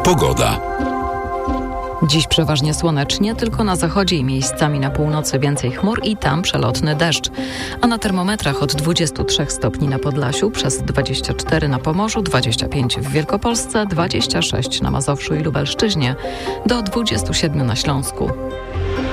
Pogoda. Dziś przeważnie słonecznie, tylko na zachodzie i miejscami na północy więcej chmur i tam przelotny deszcz. A na termometrach od 23 stopni na Podlasiu, przez 24 na Pomorzu, 25 w Wielkopolsce, 26 na Mazowszu i Lubelszczyźnie, do 27 na Śląsku.